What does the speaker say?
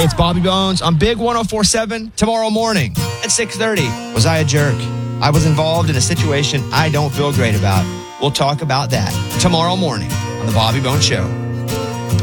it's Bobby Bones on Big 104.7 tomorrow morning at 6:30. Was I a jerk? I was involved in a situation I don't feel great about. We'll talk about that tomorrow morning on The Bobby Bones Show.